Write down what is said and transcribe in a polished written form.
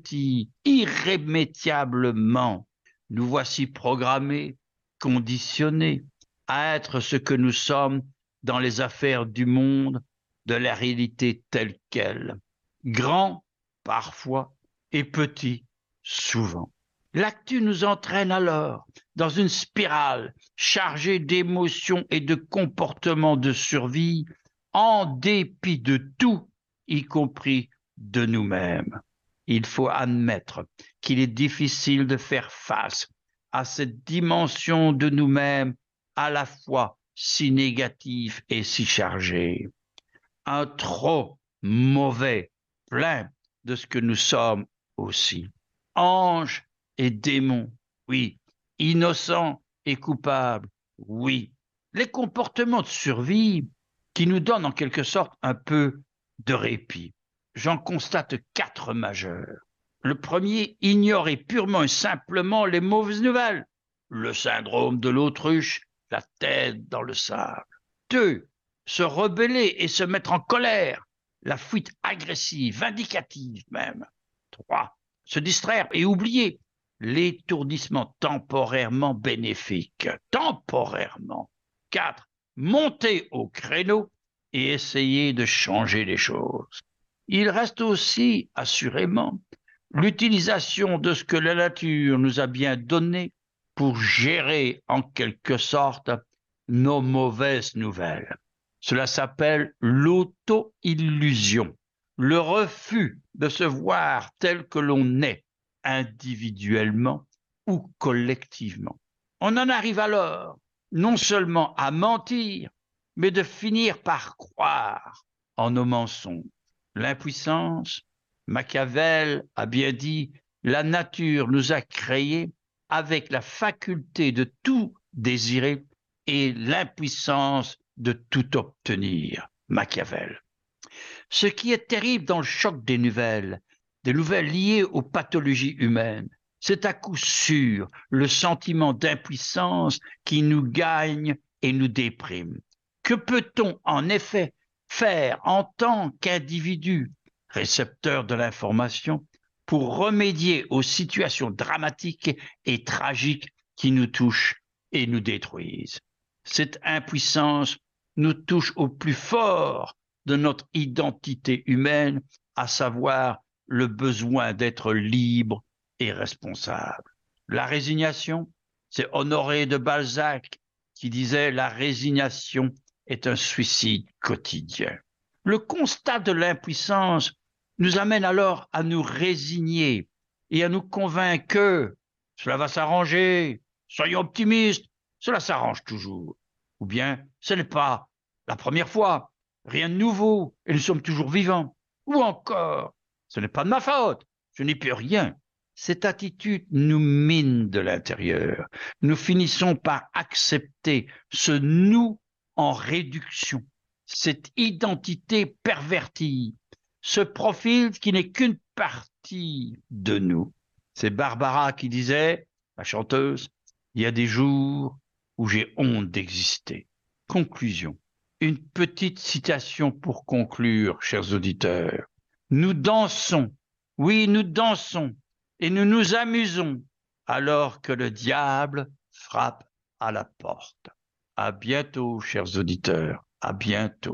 anéantis irrémédiablement. Nous voici programmés, conditionnés à être ce que nous sommes dans les affaires du monde, de la réalité telle qu'elle. Grand, parfois, et petit, souvent. L'actu nous entraîne alors dans une spirale chargée d'émotions et de comportements de survie, en dépit de tout, y compris de nous-mêmes. Il faut admettre qu'il est difficile de faire face à cette dimension de nous-mêmes à la fois si négative et si chargée. Un trop mauvais, plein de ce que nous sommes aussi. Anges et démons, oui. Innocents et coupables, oui. Les comportements de survie qui nous donnent en quelque sorte un peu de répit. J'en constate 4 majeurs. Le premier, ignorer purement et simplement les mauvaises nouvelles. Le syndrome de l'autruche, la tête dans le sable. 2, se rebeller et se mettre en colère. La fuite agressive, vindicative même. 3, se distraire et oublier. L'étourdissement temporairement bénéfique. Temporairement. 4, monter au créneau et essayer de changer les choses. Il reste aussi, assurément, l'utilisation de ce que la nature nous a bien donné pour gérer en quelque sorte nos mauvaises nouvelles. Cela s'appelle l'auto-illusion, le refus de se voir tel que l'on est, individuellement ou collectivement. On en arrive alors non seulement à mentir, mais de finir par croire en nos mensonges. L'impuissance, Machiavel a bien dit, la nature nous a créés avec la faculté de tout désirer et l'impuissance de tout obtenir. Machiavel. Ce qui est terrible dans le choc des nouvelles liées aux pathologies humaines, c'est à coup sûr le sentiment d'impuissance qui nous gagne et nous déprime. Que peut-on en effet faire en tant qu'individu, récepteur de l'information, pour remédier aux situations dramatiques et tragiques qui nous touchent et nous détruisent? Cette impuissance nous touche au plus fort de notre identité humaine, à savoir le besoin d'être libre et responsable. La résignation, c'est Honoré de Balzac qui disait « La résignation est un suicide quotidien ». Le constat de l'impuissance nous amène alors à nous résigner et à nous convaincre que cela va s'arranger, soyons optimistes, cela s'arrange toujours. Ou bien ce n'est pas la première fois, rien de nouveau, et nous sommes toujours vivants. Ou encore, ce n'est pas de ma faute, je n'y peux rien. Cette attitude nous mine de l'intérieur. Nous finissons par accepter ce nous en réduction, cette identité pervertie, ce profil qui n'est qu'une partie de nous. C'est Barbara qui disait, la chanteuse, il y a des jours où j'ai honte d'exister. Conclusion. Une petite citation pour conclure, chers auditeurs. Nous dansons, oui, nous dansons, et nous nous amusons, alors que le diable frappe à la porte. À bientôt, chers auditeurs, à bientôt.